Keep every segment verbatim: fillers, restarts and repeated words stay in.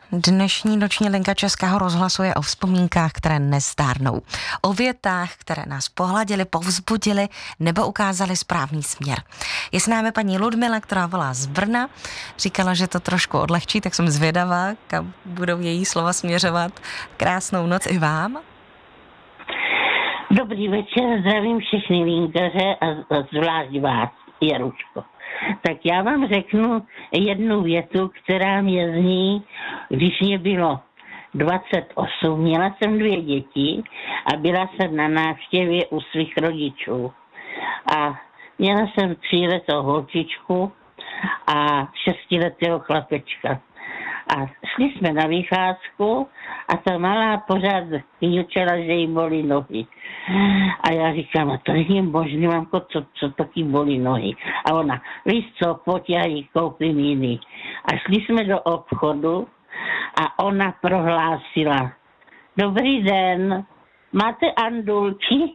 Dnešní noční linka Českého rozhlasu je o vzpomínkách, které nestárnou. O větách, které nás pohladily, povzbudily nebo ukázaly správný směr. Je s námi paní Ludmila, která volá z Brna. Říkala, že to trošku odlehčí, tak jsem zvědavá, kam budou její slova směřovat. Krásnou noc i vám. Dobrý večer, zdravím všechny linkaře a zvlášť vás, Jaruško. Tak já vám řeknu jednu větu, která mě zní, když mě bylo dvacet osm, měla jsem dvě děti a byla jsem na návštěvě u svých rodičů. A měla jsem tříletou holčičku a šestiletého chlapečka. A šli jsme na vycházku a ta malá pořád kňučela, že jí bolí nohy. A já říkám, a to není možný, mamko, co, co taky bolí nohy. A ona, víš co, pojď, já jí koupím jiný. A šli jsme do obchodu a ona prohlásila, dobrý den, máte andulky?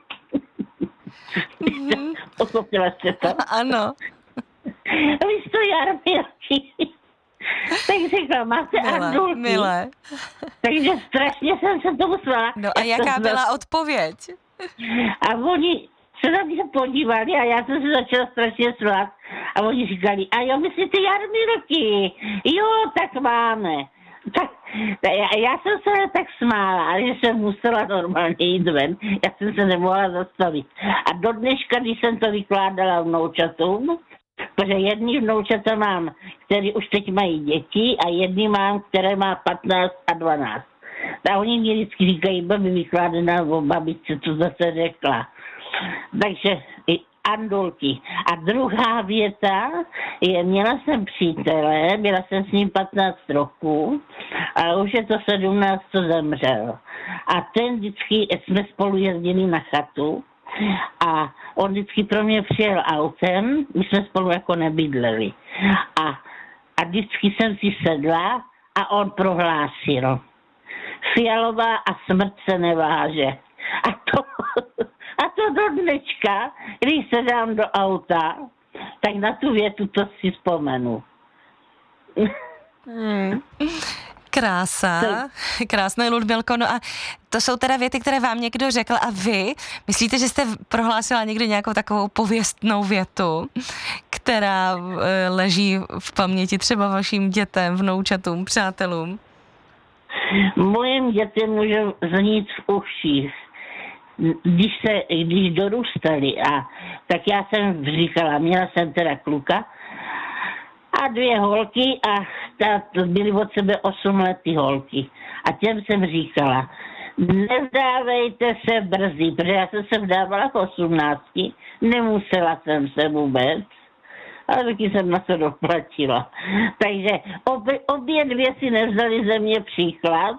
Mm-hmm. Pochopila jste to? Ano. Víš to, jarmilky? Tak řekla, máte milé, andulky. Milé. Takže strašně jsem se tomu smála. No a jaká byla odpověď? A oni se na mě podívali a já jsem se začala strašně smát. A oni říkali, a jo, myslíte jarmilky? Jo, tak máme. Tak, já, já jsem se tak smála, ale že jsem musela normálně jít ven. Já jsem se nemohla zastavit. A do dneška, když jsem to vykládala vnoučatům, protože jedný vnoučata mám, který už teď mají děti a jedný mám, které má patnáct a dvanáct. A oni mě vždycky říkají, babi vykládaná o babičce, co zase řekla. Takže andulky. A druhá věta je, měla jsem přítele, byla jsem s ním patnáct roků, a už je to sedmnáct, co zemřel. A ten vždycky, jsme spolu jezdili na chatu, a on vždycky pro mě přijel autem, my jsme spolu jako nebydleli. A, a vždycky jsem si sedla a on prohlásil, Fialová a smrt se neváže. A to, a to do dneška, když se dám do auta, tak na tu větu to si vzpomenu. Hmm. Krása, krásné, Ludmilko. No a to jsou teda věty, které vám někdo řekl a vy myslíte, že jste prohlásila někdy nějakou takovou pověstnou větu, která leží v paměti třeba vašim dětem, vnoučatům, přátelům? Mojím dětem může znít v uších. Když, se, když dorůstali, a tak já jsem říkala, měla jsem teda kluka, a dvě holky a ta, byly od sebe osm let ty holky. A těm jsem říkala, nevdávejte se brzy, protože já jsem se vdávala v osmnácti, nemusela jsem se vůbec, ale taky jsem na to doplatila. Takže obě, obě dvě si nevzali ze mě příklad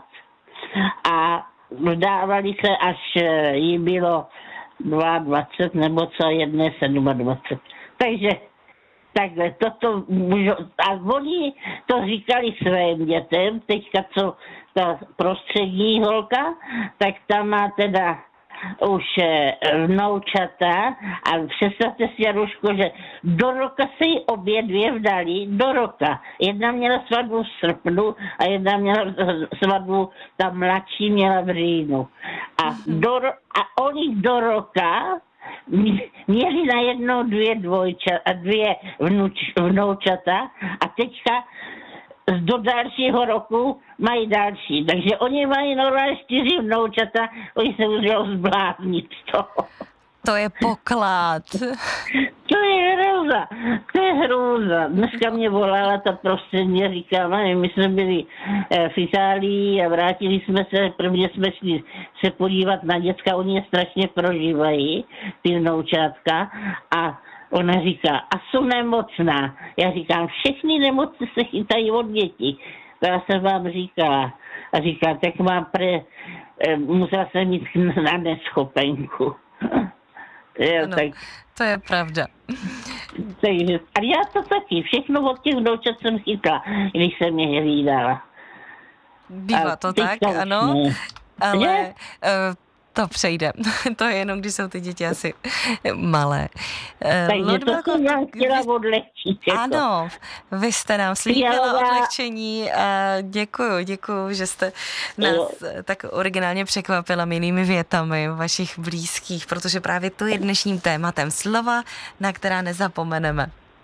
a vdávali se, až jí bylo dvacet dva nebo co, jedné dvacet sedm. Takže takhle, toto můžu, a oni to říkali svým dětem, teďka co ta prostřední holka, tak ta má teda už vnoučata a představte si, Jaruško, že do roka se jí obě dvě vdali, do roka. Jedna měla svatbu v srpnu a jedna měla svatbu, ta mladší měla v říjnu. A, do, a oni do roka měli najednou dvě dvojča, dvě vnuč, vnoučata a teďka do dalšího roku mají další. Takže oni mají normálně čtyři vnoučata, oni se můžou zbláznit z toho. To je poklad. To je hrůza, to je hrůza. Dneska mě volala ta prostředně, říkám, my jsme byli v Itálii a vrátili jsme se, prvně jsme šli se podívat na děcka, oni je strašně prožívají, ty vnoučátka, a ona říká, a jsou nemocná. Já říkám, všechny nemoci se chytají od dětí. To já jsem vám říkala. A říká, tak mám pre, musela jsem jít na neschopenku. Jo, ano, tak, to je pravda. Takže, a já to taky, všechno od těch vnoučat jsem chytla, když jsem je hlídala. Bývá to tak, ano, ne. ale uh, To přejde. To je jenom, když jsou ty děti asi malé. Takže Ludmilko, to jsem vám chtěla odlehčit. Ano, vy jste nám slíbila odlehčení a děkuju, děkuju, že jste nás jo. tak originálně překvapila milými větami vašich blízkých, protože právě to je dnešním tématem. Slova, na která nezapomeneme.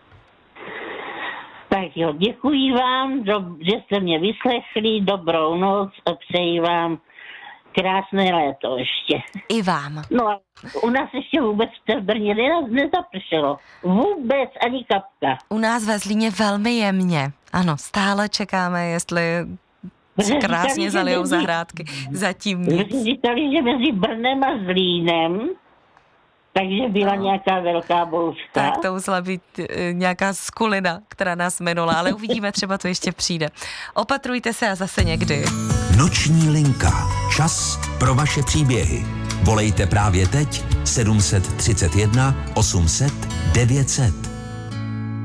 Tak jo, děkuji vám, že jste mě vyslechli, dobrou noc a přeji vám krásné léto ještě. I vám. No a u nás ještě vůbec v Brně nezapršelo. Vůbec ani kapka. U nás ve Zlíně velmi jemně. Ano, stále čekáme, jestli se krásně zalijou mezi, zahrádky. Zatím nic. Říkali, že mezi Brnem a Zlínem takže byla no. nějaká velká bouřka. Tak to musela být e, nějaká skulina, která nás minula, ale uvidíme, třeba to ještě přijde. Opatrujte se a zase někdy. Noční linka. Čas pro vaše příběhy. Volejte právě teď sedm set třicet jedna osm set devět set.